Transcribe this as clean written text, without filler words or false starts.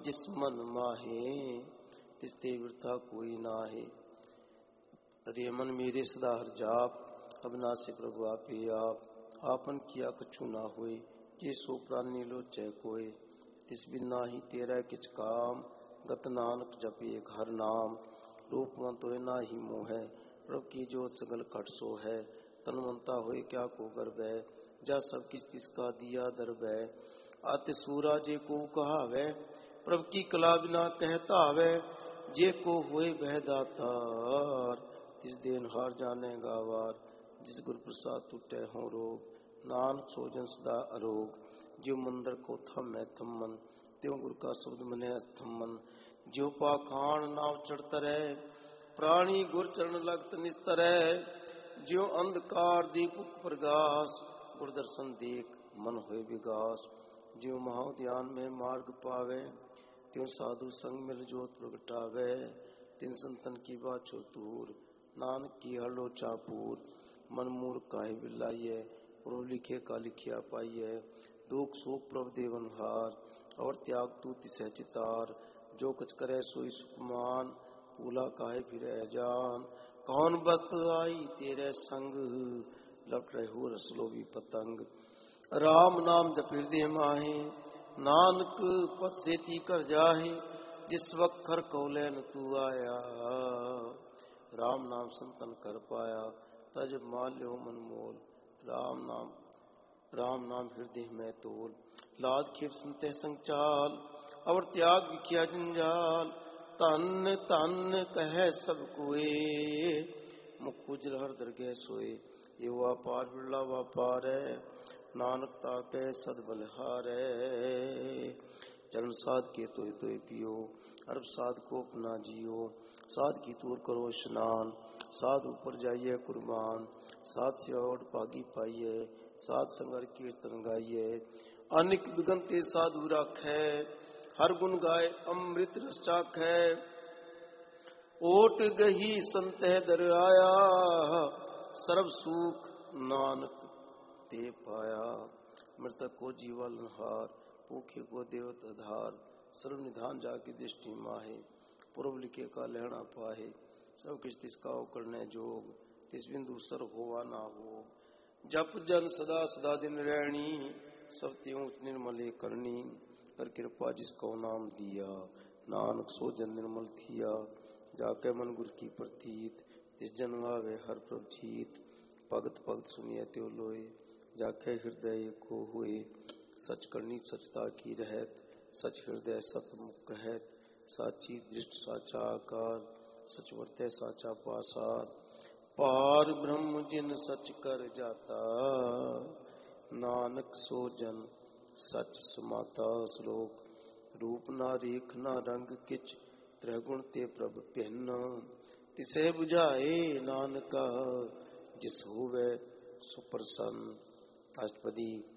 जिस मन माहे, तिस ते वृथा कोई नाहे। अरे मन मेरे सदा हर जाप, अविनाशी प्रभु आपे आप। आपन किया कछु ना होए, जे सो प्राणी लोचै कोय। तिस बिन नाहि तेरा किछ काम, गत नानक जपे हर नाम। रूपवंत होए नाहि मोहै, प्रभु की जोत सगल घट सो है। तनवंता होए क्या को गर्व है, जा सब किछ तिसका दिया दर्ब है। आते सूरा जे को कहावै, प्रभु की कला बिना कहता हवै। जे को होए वह दातार, तिस देन हार जाने गावार। जिस गुर प्रसाद टूटे हों रोग, नानक सोजन सदा अरोग। जो मंदिर को थम है थम्मन, त्यों गुर का शब्द मने अस्थम्मन। जो पाखान नाव चढ़तरै, प्राणी गुर चरण लगत निस्तरै। जो अंधकार दीपक प्रगास, गुर दर्शन देख मन होए विगास। जो महाध्यान में मार्ग पावे, त्यों साधु संग मिल जोत प्रगटावे। तिन संतन की बाछो दूर, नानक की हर लोचा पूर। मन मूर काहे बिलाइए, प्रभु लिखे का लिखिया पाइए। दुख शोक प्रभु देवन हार, और त्याग तू तिसै चितार। जो कुछ करे सोई सुखमान, भूला काहे फिरै जान। कौन बस्त आई तेरे संग, लपट रहो रसलोभी पतंग। राम नाम जप हृदय माहे, नानक पद सेती कर जाहे। जिस वक्त कौलैन तू आया, राम नाम संतन कर पाया। तज माल्यो मन मोल, राम नाम हृदय में तोल। लाद खेप संते संचाल, और त्याग विख्या जंजाल। तन तन कहे सब कोए, मुख उजल हर दरगह सोए। ये व्यापार बिरला व्यापार है, नानक ताके सद बलिहार है। चरण साध के तोय तोय पियो, अरब साध को अपना जियो। साध की तूर करो स्नान, साध ऊपर जाइए कुर्बान। साध से और पागी पाइए, साध संगर कीर्तन गाइए। अनिक बिगंते साधु राखै, हर गुण गाय अमृत रस चाखै। ओट गही संतह दर आया, सर्व सुख नानक ते पाया। मृतक को जीवन हार, भूखे को देवत आधार। सर्व निधान जाकी दृष्टि माहे, पूर्व लिखे का लहना पाहे। सब किस तिसका करने जोग, तिस बिंदु सर होवा ना हो। जप जन सदा सदा दिन रहनी, सब त्यों निर्मले करनी। कर कृपा जिसको नाम दिया, नानक सो जन निर्मल थिया। जाके मन गुर की प्रतीत, तिस जन आवे हर प्रभ जीत। भगत भगत सुनिए त्यो लोए, जाके हृदय को हुए। सच करनी सचता की रहत, सच हृदय सतमुख कहत। साची दृष्ट साचा आकार, सच वर्ते साचा पासार। पार ब्रह्म जिन सच कर जाता, नानक सो जन सच समाता। श्लोक रूप ना रेख ना रंग किच, त्रैगुण ते प्रभ भिन्न। तिसे बुझाए नानका, जिस होवे सुप्रसन्न। अष्टपदी।